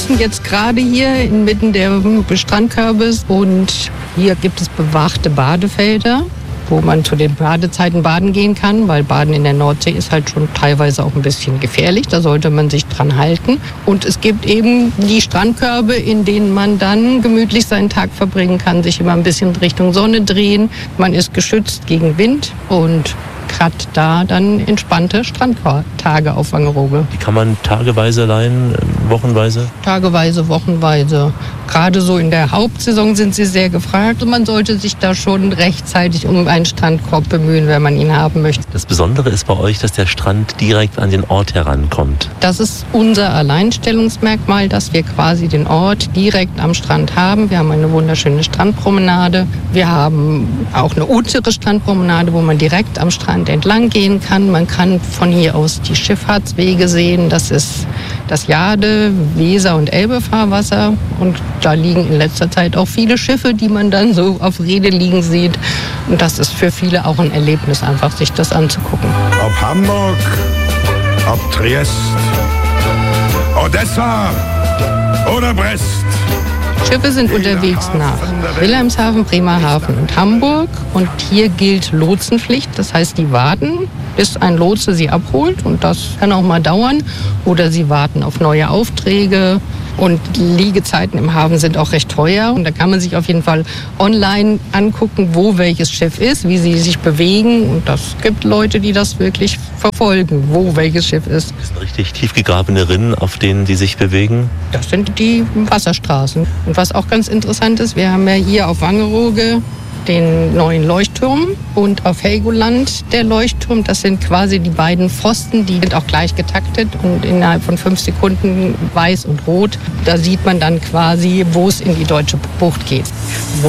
sitzen jetzt gerade hier inmitten der Strandkörbes und hier gibt es bewachte Badefelder, wo man zu den Badezeiten baden gehen kann, weil Baden in der Nordsee ist halt schon teilweise auch ein bisschen gefährlich. Da sollte man sich dran halten. Und es gibt eben die Strandkörbe, in denen man dann gemütlich seinen Tag verbringen kann, sich immer ein bisschen Richtung Sonne drehen. Man ist geschützt gegen Wind und hat da dann entspannte Strandtage auf Wangerooge. Die kann man tageweise leihen, wochenweise? Tageweise, wochenweise. Gerade so in der Hauptsaison sind sie sehr gefragt und man sollte sich da schon rechtzeitig um einen Strandkorb bemühen, wenn man ihn haben möchte. Das Besondere ist bei euch, dass der Strand direkt an den Ort herankommt. Das ist unser Alleinstellungsmerkmal, dass wir quasi den Ort direkt am Strand haben. Wir haben eine wunderschöne Strandpromenade. Wir haben auch eine untere Strandpromenade, wo man direkt am Strand entlang gehen kann. Man kann von hier aus die Schifffahrtswege sehen. Das ist das Jade-, Weser- und Elbe-Fahrwasser. Und da liegen in letzter Zeit auch viele Schiffe, die man dann so auf Rede liegen sieht. Und das ist für viele auch ein Erlebnis, einfach sich das anzugucken. Ob Hamburg, ob Triest, Odessa oder Brest. Schiffe sind unterwegs nach Wilhelmshaven, Bremerhaven und Hamburg. Und hier gilt Lotsenpflicht. Das heißt, die warten, bis ein Lotse sie abholt. Und das kann auch mal dauern. Oder sie warten auf neue Aufträge. Und Liegezeiten im Hafen sind auch recht teuer. Und da kann man sich auf jeden Fall online angucken, wo welches Schiff ist, wie sie sich bewegen. Und das gibt Leute, die das wirklich verfolgen, wo welches Schiff ist. Das sind richtig tief gegrabene Rinnen, auf denen die sich bewegen? Das sind die Wasserstraßen. Und was auch ganz interessant ist, wir haben ja hier auf Wangerooge den neuen Leuchtturm und auf Helgoland der Leuchtturm. Das sind quasi die beiden Pfosten, die sind auch gleich getaktet und innerhalb von 5 Sekunden weiß und rot. Da sieht man dann quasi, wo es in die deutsche Bucht geht.